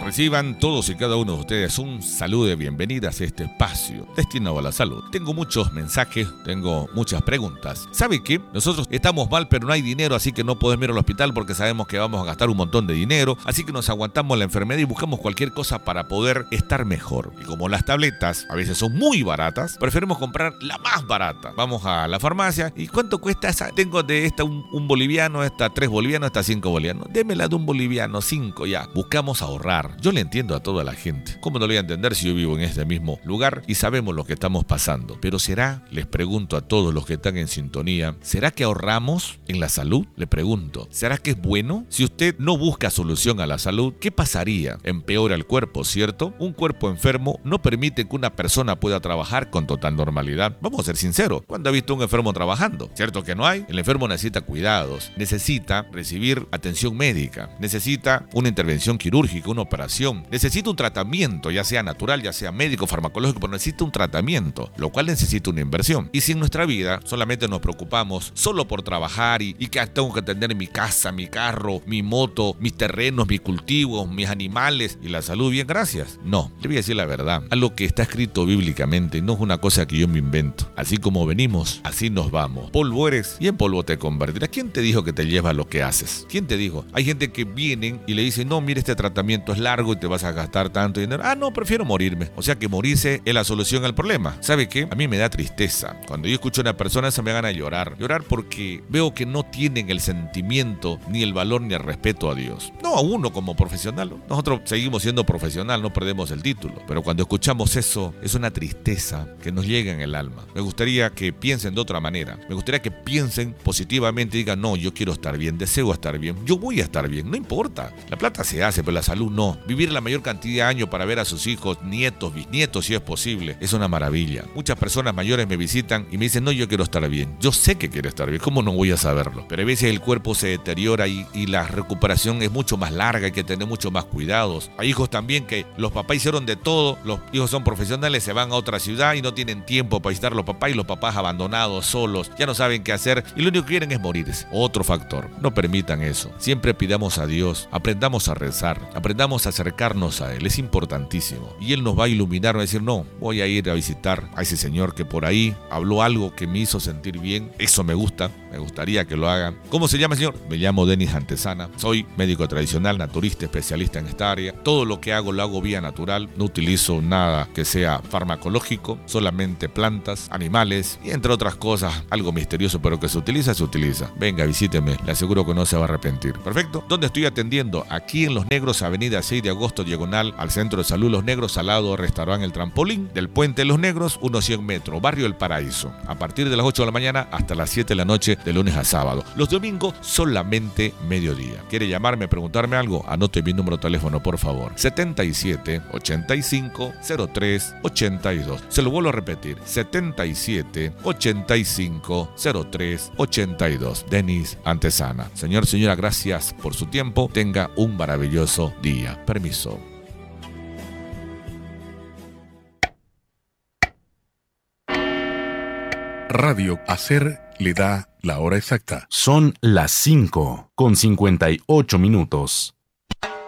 Reciban todos y cada uno de ustedes un saludo de bienvenidas a este espacio destinado a la salud. Tengo muchos mensajes, tengo muchas preguntas. ¿Sabe qué? Nosotros estamos mal, pero no hay dinero, así que no podemos ir al hospital porque sabemos que vamos a gastar un montón de dinero, así que nos aguantamos la enfermedad y buscamos cualquier cosa para poder estar mejor. Y como las tabletas a veces son muy baratas, preferimos comprar la más barata. Vamos a la farmacia y ¿cuánto cuesta esa? Tengo de esta un boliviano, esta 3 bolivianos, esta 5 bolivianos. Démela de un boliviano, 5 ya. Buscamos ahorrar. Yo le entiendo a toda la gente. ¿Cómo no le voy a entender si yo vivo en este mismo lugar y sabemos lo que estamos pasando? Pero ¿será, les pregunto a todos los que están en sintonía, ¿será que ahorramos en la salud? Le pregunto, ¿será que es bueno? Si usted no busca solución a la salud, ¿qué pasaría? Empeora el cuerpo, ¿cierto? Un cuerpo enfermo no permite que una persona pueda trabajar con total normalidad. Vamos a ser sinceros, ¿cuándo ha visto un enfermo trabajando? ¿Cierto que no hay? El enfermo necesita cuidados, necesita recibir atención médica, necesita una intervención quirúrgica, una operación, necesita un tratamiento, ya sea natural, ya sea médico, farmacológico, pero necesita un tratamiento, lo cual necesita una inversión. Y si en nuestra vida solamente nos preocupamos solo por trabajar y que tengo que tener mi casa, mi carro, mi moto, mis terrenos, mis cultivos, mis animales y la salud, bien, gracias. No, le voy a decir la verdad, algo que está escrito bíblicamente no es una cosa que yo me invento. Así como venimos, así nos vamos. Polvo eres y en polvo te convertirás. ¿Quién te dijo que te lleva lo que haces? ¿Quién te dijo? Hay gente que vienen y le dicen, no, mire, este tratamiento es largo y te vas a gastar tanto dinero. Ah, no, prefiero morirme. O sea que morirse es la solución al problema. ¿Sabe qué? A mí me da tristeza. Cuando yo escucho a una persona se me gana llorar. Llorar porque veo que no tienen el sentimiento, ni el valor, ni el respeto a Dios. No a uno como profesional. Nosotros seguimos siendo profesional, no perdemos el título. Pero cuando escuchamos eso, es una tristeza que nos llega en el alma. Me gustaría que piensen de otra manera. Me gustaría que piensen positivamente y digan, no, yo quiero estar bien, deseo estar bien, yo voy a estar bien, no importa. La plata se hace, pero la salud no. Vivir la mayor cantidad de años para ver a sus hijos, nietos, bisnietos, si es posible, es una maravilla. Muchas personas mayores me visitan y me dicen, no, yo quiero estar bien. Yo sé que quiero estar bien, ¿cómo no voy a saberlo? Pero a veces el cuerpo se deteriora y la recuperación es mucho más larga, hay que tener mucho más cuidados. Hay hijos también que los papás hicieron de todo, los hijos son profesionales, se van a otra ciudad y no tienen tiempo para visitar a los papás y los papás abandonados, solos, ya no saben qué hacer y lo único que quieren es morirse. Otro factor, no permitan eso. Siempre pidamos a Dios, aprendamos a rezar, aprendamos a acercarnos a Él, es importantísimo. Y Él nos va a iluminar, va a decir, no, voy a ir a visitar a ese señor que por ahí habló algo que me hizo sentir bien, eso me gusta, me gustaría que lo hagan. ¿Cómo se llama, señor? Me llamo Denis Antesana, soy médico tradicional, naturista, especialista en esta área. Todo lo que hago lo hago vía natural, no utilizo nada que sea farmacológico, solamente plantas, animales y entre otras cosas, algo misterioso, pero que se utiliza, se utiliza. Venga, visíteme, le aseguro que no se va a arrepentir. Perfecto. ¿Dónde estoy atendiendo? Aquí en Los Negros, avenida 6 de agosto, diagonal al Centro de Salud Los Negros, al lado del restaurante El Trampolín, del Puente de Los Negros, unos 100 metros, barrio El Paraíso. A partir de las 8 de la mañana hasta las 7 de la noche, de lunes a sábado. Los domingos solamente mediodía. ¿Quiere llamarme, preguntarme algo? Anote mi número de teléfono, por favor. 77 85 03 82. Se lo vuelvo a repetir. 77 85 03 82. Denis Antesana. Señor, señora, gracias por su tiempo. Tenga un maravilloso día. Permiso. Radio Hacer le da la hora exacta. Son las 5:58.